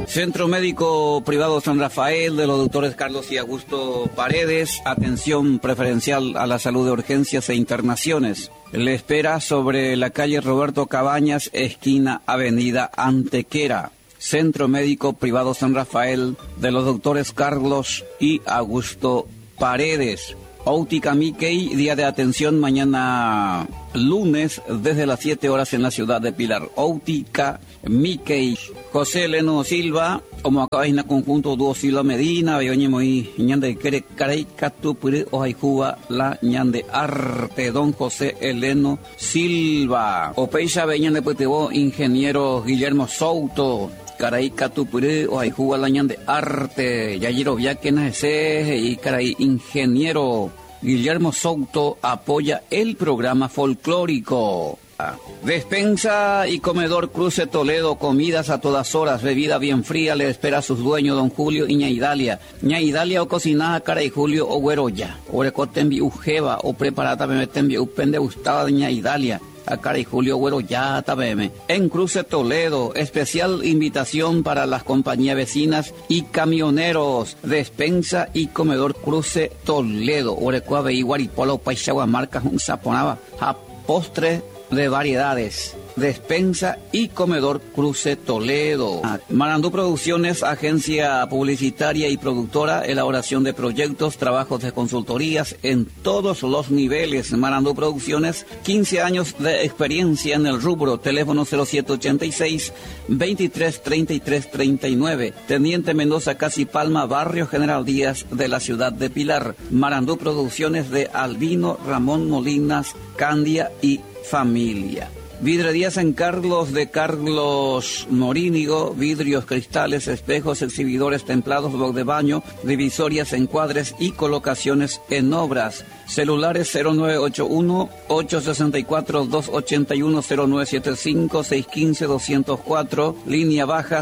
Centro Médico Privado San Rafael de los doctores Carlos y Augusto Paredes, atención preferencial a la salud de urgencias e internaciones. Le espera sobre la calle Roberto Cabañas, esquina Avenida Antequera. Centro Médico Privado San Rafael de los doctores Carlos y Augusto Paredes. Óptica Mickey, día de atención mañana lunes desde las 7 horas en la ciudad de Pilar. Óptica Mickey. José Eleno Silva, como acá en conjunto Dúo Silva Medina, Beoñe Moí, Ñande Kere Caray Catu Puri Ojaijuba, la Ñande Arte, don José Eleno Silva. Opeixa Beñan de Petebo, ingeniero Guillermo Souto. Caray Catupuri o Aijuga Lañan de Arte, Yayiro Viaquena ese y caray ingeniero Guillermo Souto apoya el programa folclórico. Despensa y comedor Cruce Toledo, comidas a todas horas, bebida bien fría, le espera a sus dueños don Julio y Ñaidalia. Ñaidalia o cocinada caray Julio o güeroya, o recotembi ujeva o preparata me metembi upende gustada de Ñaidalia. A cara y Julio Güero ya tabeme. En Cruce Toledo, especial invitación para las compañías vecinas y camioneros. Despensa y comedor Cruce Toledo. Orecuave y Guaripolo, Paixagua, Marcas, un saponaba. A postre de variedades. Despensa y comedor Cruce Toledo. Marandú Producciones, agencia publicitaria y productora, elaboración de proyectos, trabajos de consultorías en todos los niveles. Marandú Producciones, 15 años de experiencia en el rubro. Teléfono 0786-233339. Teniente Mendoza, Casi Palma, Barrio General Díaz de la ciudad de Pilar. Marandú Producciones de Albino Ramón Molinas, Candia y familia. Vidrería San Carlos de Carlos Morínigo, vidrios, cristales, espejos, exhibidores templados, bloc de baño, divisorias, encuadres y colocaciones en obras. Celulares 0981-864-281-0975-615-204, línea baja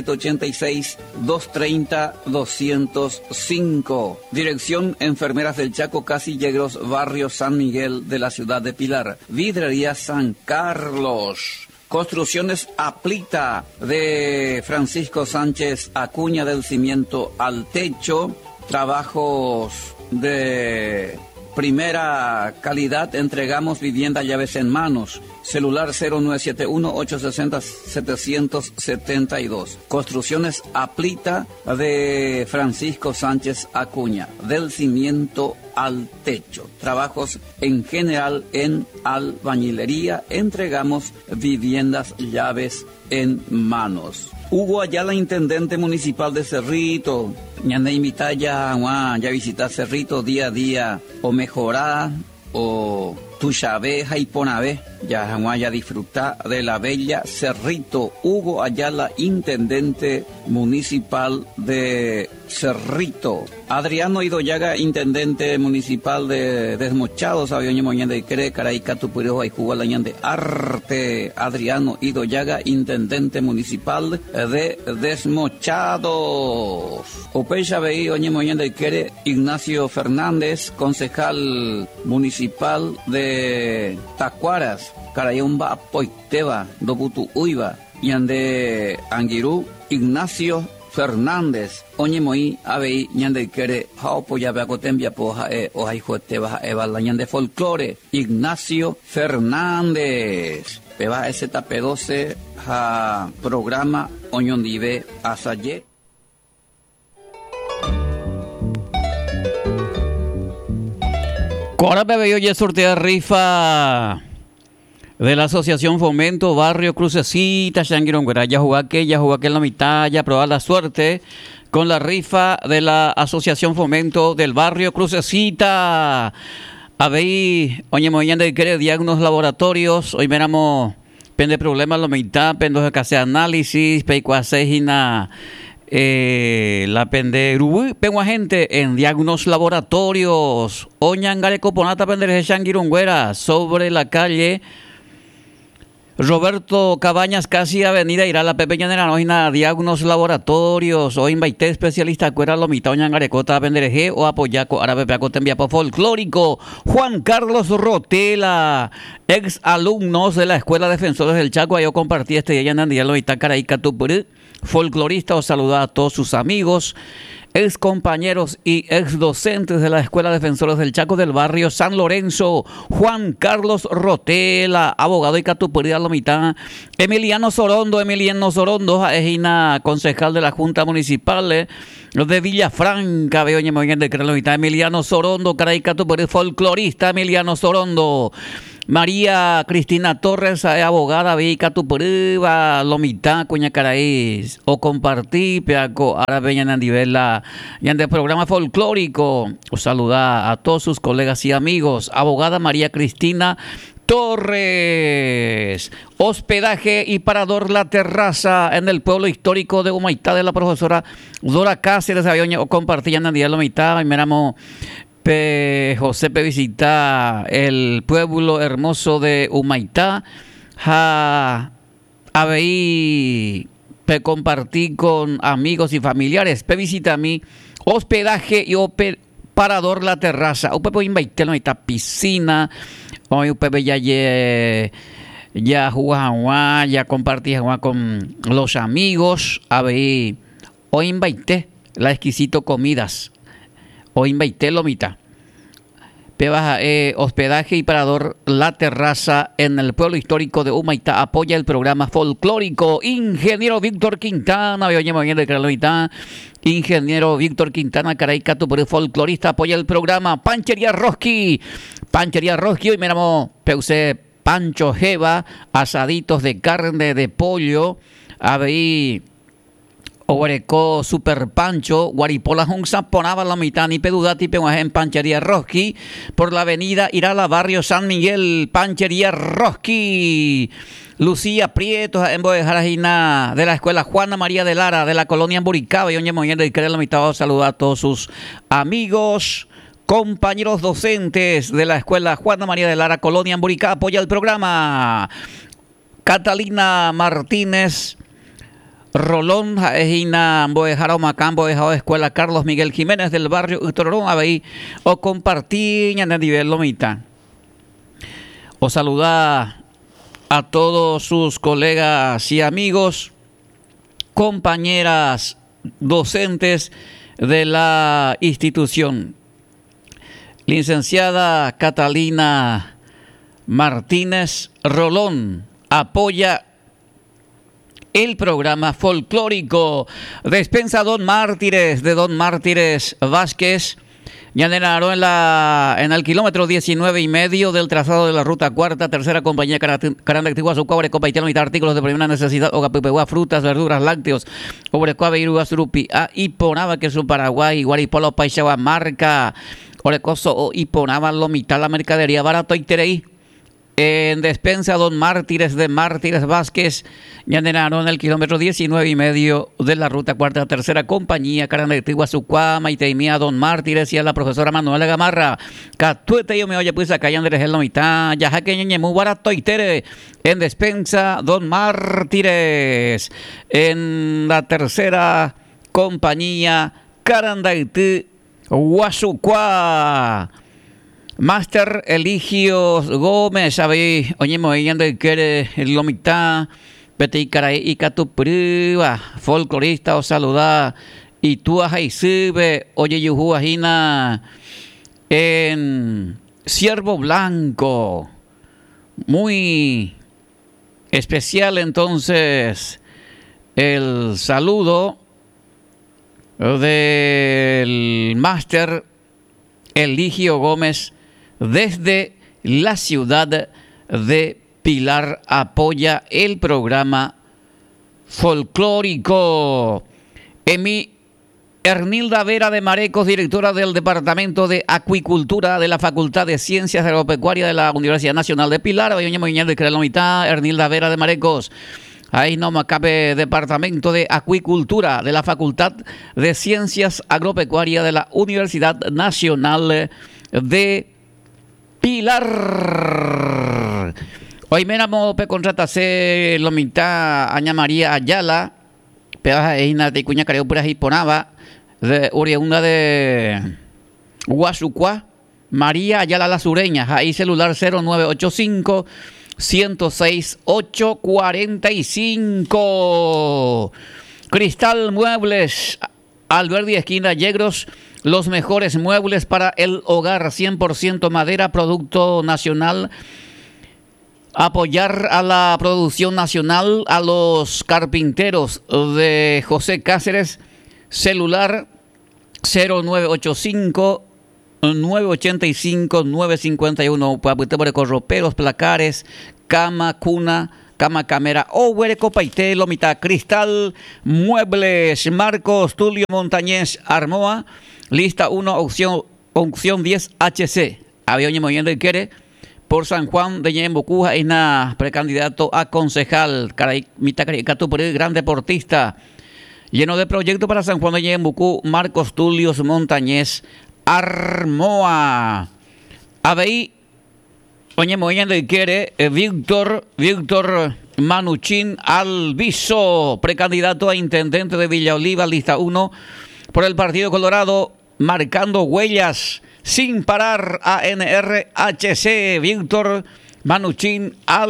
0786-230-205. Dirección Enfermeras del Chaco, Casillegros, Barrio San Miguel de la ciudad de Pilar. Vidrería San Carlos. Construcciones Aplita de Francisco Sánchez Acuña, del cimiento al techo. Trabajos de primera calidad, entregamos vivienda, llaves en manos. Celular 0971-860-772. Construcciones Aplita de Francisco Sánchez Acuña, del cimiento al techo. Trabajos en general en albañilería, entregamos viviendas, llaves en manos. Hugo Ayala, intendente municipal de Cerrito. Ñande invita ya visitar Cerrito día a día, o mejorar, o Tuxabé, y Ponabé, ya disfrutar de la bella Cerrito. Hugo Ayala, intendente municipal de Cerrito. Adriano Idoyaga, intendente municipal de Desmochados, Avioñe Moñán de Cre, Caraica, Tupurijo, Ayjugalañán de Arte. Adriano Idoyaga, intendente municipal de Desmochados. Opecha Veí, Oñe Moñán de Cre, Ignacio Fernández, concejal municipal de Tacuaras, Carayumba, Poiteva, Dobutu Uiva, Yande Anguirú, Ignacio Fernández, Oñe Moí, Abei, Ñande Quere, Jaupo, Yabeacotembia, Poja, Ojaijueteva, Eva, la Ñande Folclore, Ignacio Fernández. Peba ese tape12, a programa Oñondive Asaye. Cora bebé, hoy es sortea rifa de la Asociación Fomento Barrio Crucecita, Shanguirongüera. Ya jugué en la mitad, ya probar la suerte con la rifa de la Asociación Fomento del Barrio Crucecita. Habéis, oye, moñando de querer diagnos laboratorios, hoy miramos pende problemas la mitad, pende de case análisis, peicuasejina. La pende pengo gente en diagnos laboratorios Oñangare Coponata pende Shanguirongüera sobre la calle Roberto Cabañas, casi avenida Irala Pepe Llanera, no diagnos laboratorios o invité especialista cuera lomita Oñangarecota pendereje o apoyaco árabe peaco tembiapo folclórico. Juan Carlos Rotela, ex alumnos de la Escuela Defensores del Chaco, yo compartí este día en Andía Lomita Caraica Tupuri. folclorista, os saluda a todos sus amigos, ex compañeros y ex docentes de la Escuela Defensores del Chaco del barrio San Lorenzo, Juan Carlos Rotela, abogado y catupurida Lomita, Emiliano Sorondo, es concejal de la Junta Municipal de Villafranca, veo de Lomita, Emiliano Sorondo, caray catupurida, folclorista Emiliano Sorondo. María Cristina Torres, abogada, Vica Tupuriba, Lomita, Cuña Caraís, o compartí, Peaco, Árabe, Yanandivela, y en el programa folclórico, os saluda a todos sus colegas y amigos, abogada María Cristina Torres, hospedaje y parador La Terraza en el pueblo histórico de Humaitá de la profesora Dora Cáceres, o compartí, Yanandivela, Lomita, y miramos. José visita el pueblo hermoso de Humaitá. Compartí con amigos y familiares. Visita mi hospedaje y parador La Terraza. Upepe invité a piscina. Hoy upepe ya jugaba, ya compartí con los amigos. Hoy invité la exquisito comidas. O invité Lomita. Hospedaje y parador La Terraza en el pueblo histórico de Humaitá. Apoya el programa folclórico. Ingeniero Víctor Quintana. Ingeniero Víctor Quintana, caray, folclorista, apoya el programa. Panchería Roski. Hoy miramos Peuse Pancho Jeva. Asaditos de carne de pollo. Oreco Super Pancho, Guaripola Junza, Ponaba la mitad ni pedudati en Panchería Roski, por la avenida Irala, barrio San Miguel, Panchería Roski. Lucía Prieto, en Boejarajina, de la escuela Juana María de Lara, de la colonia Amburicaba, y de Querer la mitad, saludar a todos sus amigos, compañeros docentes de la escuela Juana María de Lara, colonia Amburicaba, apoya el programa. Catalina Martínez Rolón, Ejina, Boejaro Macambo, Boejao Escuela Carlos Miguel Jiménez del barrio Utorón, Abeí, o compartí en el nivel Lomita. O saluda a todos sus colegas y amigos, compañeras docentes de la institución. Licenciada Catalina Martínez Rolón apoya el programa folclórico. Despensa Don Mártires, de Don Mártires Vázquez. Ya en el kilómetro 19,5 del trazado de la ruta cuarta, tercera compañía Caranda Actigua, su cobre, copa y artículos de primera necesidad, ogapipegua, frutas, verduras, lácteos, obrecoa, iruga, surupi, iponaba que su Paraguay, guaripolo, paixagua, marca, orecoso, o iponaba, lomita, la mercadería, barato y tereí. En despensa Don Mártires de Mártires Vázquez, ya en el kilómetro 19,5 de la ruta cuarta, tercera compañía, Caranda de Tiguazucuama y Teimía Don Mártires y a la profesora Manuela Gamarra. Catuete yo me oye pues acá ya en la mitad, ya jaque muy barato y tere. En despensa Don Mártires, en la tercera compañía, Caranda de Tiguazucuama. Máster Eligio Gómez, ¿sabéis? Oye, me oían de que el Lomita, Peti Caray y Catupuriba, folclorista, os saluda. Y tú a Jaisibe, oye, Yujuajina, en Ciervo Blanco. Muy especial, entonces, el saludo del Máster Eligio Gómez desde la ciudad de Pilar. Apoya el programa folclórico. Ernilda Vera de Marecos, directora del Departamento de Acuicultura de la Facultad de Ciencias Agropecuarias de la Universidad Nacional de Pilar. Ernilda Vera de Marecos. Ahí no me cabe Departamento de Acuicultura de la Facultad de Ciencias Agropecuarias de la Universidad Nacional de Pilar. Hoy miramos contratase Lomita Aña María Ayala, pedaja eina de Cuña Careo Pura Hiponaba, de oriunda de Guasucuá, María Ayala La Sureña, ahí celular 0985 106 845. Cristal Muebles, Alberdi esquina Yegros, los mejores muebles para el hogar, 100% madera, producto nacional. Apoyar a la producción nacional, a los carpinteros de José Cáceres, celular 0985 985 951, para corroperos, placares, cama, cuna, cama camera, copaité, lomita, Cristal Muebles, Marcos Tulio Montañez Armoa, lista 1, opción 10 HC, avión moviendo y quiere, por San Juan de Ñembucú, es precandidato a concejal, gran deportista, lleno de proyectos para San Juan de Ñembucú, Marcos Tulio Montañez Armoa. ABI, oye, moviendo y quiere, Víctor Manuchín Alviso, precandidato a intendente de Villa Oliva, lista 1, por el Partido Colorado, marcando huellas, sin parar, ANRHC, Víctor Manuchín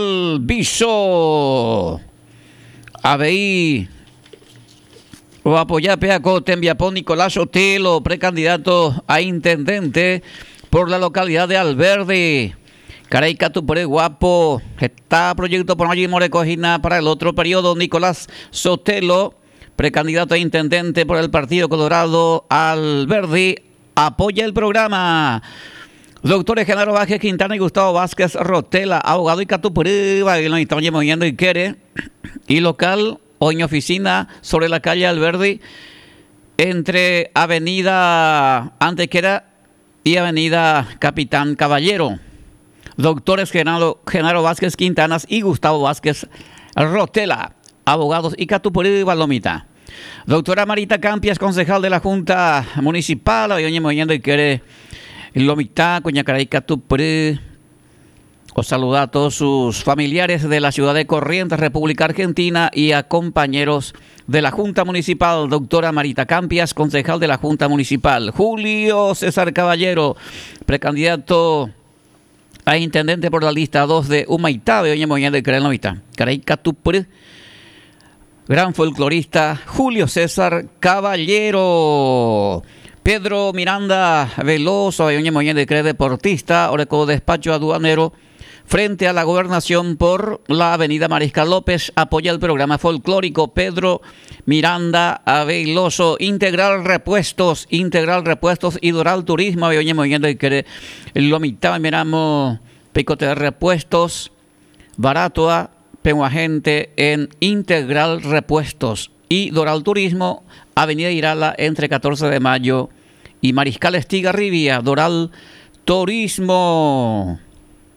Alviso. ABI, o apoyar Peaco Tembiapón Nicolás Otelo, precandidato a intendente por la localidad de Alberdi. Caraica Tupure Guapo, está proyecto por allí Morecojina para el otro periodo. Nicolás Sotelo, precandidato a intendente por el Partido Colorado Alberdi, apoya el programa. Doctores Genaro Vázquez Quintana y Gustavo Vázquez Rotela, abogado y Catupure, estamos moviendo y quiere, y local o en oficina sobre la calle Alberdi, entre Avenida Antequera y Avenida Capitán Caballero. Doctores Genaro Vázquez Quintanas y Gustavo Vázquez Rotela, abogados y Catupuri Balomita. Doctora Marita Campias, concejal de la Junta Municipal, hoy moviendo y quiere Lomita, Cuñacaray, Catupuri. Os saluda a todos sus familiares de la ciudad de Corrientes, República Argentina, y a compañeros de la Junta Municipal. Doctora Marita Campias, concejal de la Junta Municipal. Julio César Caballero, precandidato a intendente por la lista 2 de Humaitá, hoy moviendo y quiere Lomita. Caray, Catupuri. Gran folclorista Julio César Caballero. Pedro Miranda Veloso, hoy moviendo y quiere deportista, Oreco despacho aduanero. Frente a la gobernación por la avenida Mariscal López, apoya el programa folclórico. Pedro Miranda Veloso, Integral Repuestos y Doral Turismo, hoy moviendo y quiere Lomita, miramos picote de repuestos, barato a Pehuagente en Integral Repuestos y Doral Turismo, avenida Irala entre 14 de mayo y Mariscal Estigarribia, Doral Turismo.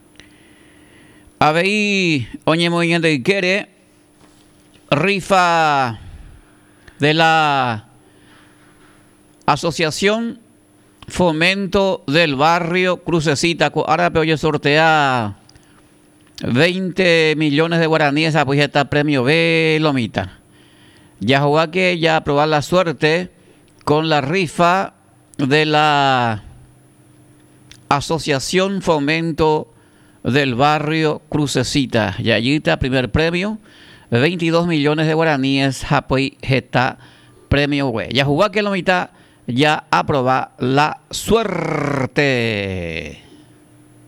ABI, oñe moviendo y quiere, rifa de la Asociación Fomento del Barrio Crucecita, árabe, oye, sortea 20 millones de guaraníes, pues está premio B, Lomita. Ya juega que ya probar la suerte con la rifa de la Asociación Fomento del Barrio Crucecita. Y allí está primer premio, 22 millones de guaraníes, Japón está premio güey. Ya jugó que Lomita, ya aproba la suerte.